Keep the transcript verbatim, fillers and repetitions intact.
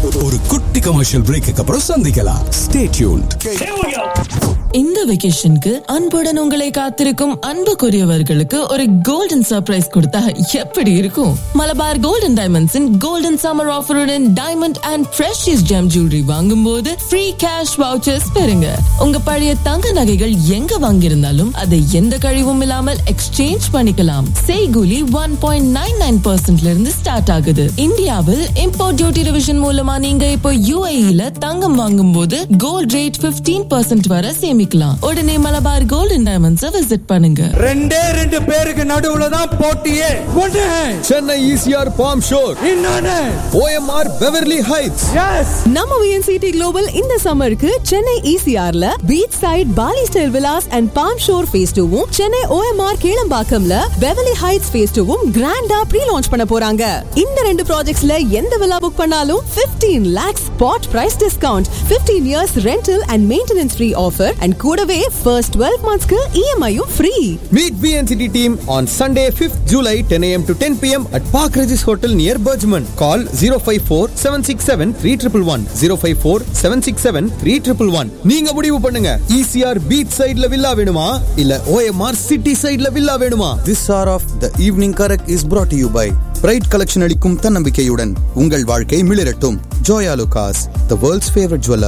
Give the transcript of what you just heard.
ஒரு குட்டி commercial brake அப்புறம் சந்திக்கலாம். Stay tuned. இந்த வெகேஷனுக்கு அன்புடன் உங்களை காத்திருக்கும் அன்புக்குரியவர்களுக்கு ஒரு கோல்டன் சர்ப்ரைஸ் கொடுத்தா எப்படி இருக்கும்? Malabar golden டைமண்ட்ஸின் golden summer ஆஃபருடன் diamond and precious GeM jewellery வாங்கும் போது ஃப்ரீ கேஷ் வவுச்சர்ஸ் பெறுங்க. உங்க பழைய தங்க நகைகள் எங்க வாங்கியிருந்தாலும் அதை எந்த கழிவும் இல்லாமல் எக்ஸ்சேஞ்ச் பண்ணிக்கலாம். செய்கூலி ஒன் பாயிண்ட் நைன் நைன் பர்சன்ட்ல இருந்து ஸ்டார்ட் ஆகுது. இந்தியாவில் இம்போர்ட் டியூட்டி ரிவிஷன் மூலமா நீங்க இப்போ யுஏஇல தங்கம் வாங்கும் போது கோல்ட் ரேட் பிப்டீன் பர்சன்ட் வரை சேமிக்கலாம். உடனே மலபார் கோல்டன் டைமண்ட்ஸ் விசிட் பண்ணுங்க. ரெண்டே ரெண்டு பேருக்கு நடுவுல தான் போட்டியே. ஒண்ணு சென்னை ஈசிஆர் பாம் ஷோர், இன்னொன்னு ஓஎம்ஆர் பெவர்லி ஹைட்ஸ். எஸ், நம்ம விஎன்சிடி குளோபல் இந்த சம்மருக்கு Chennai ஈசிஆர்ல beach side poly style Vilas and bomb sure face டூவும், Chennai OMR கீழம்பாக்கம்ல Beverly heights face டூவும் கிராண்டா ப்ரீ லான்ச் பண்ண போறாங்க. இந்த ரெண்டு ப்ராஜெக்ட்ஸ்ல எந்த வில்லா புக் பண்ணாலும் fifteen lakhs spot price discount, fifteen years rental and maintenance free offer and கூடவே first twelve monthsக்கு E M I யும் free. Meet V N C T team on Sunday fifth July ten a m to ten p m at Park Regis Hotel near Bergman. Call zero five four seven six seven three one one one zero five four seven six seven three one one one. நீங்க முடிவு பண்ணுங்க, E C R beach sideல villa வேணுமா இல்ல O M R city sideல villa வேணுமா? This hour of the evening correct is brought to you by Pride Collection அளிக்கும் தன்னம்பிக்கையுடன் உங்கள் வாழ்க்கை மிளிரட்டும். Joya Lucas, the world's favorite jeweler.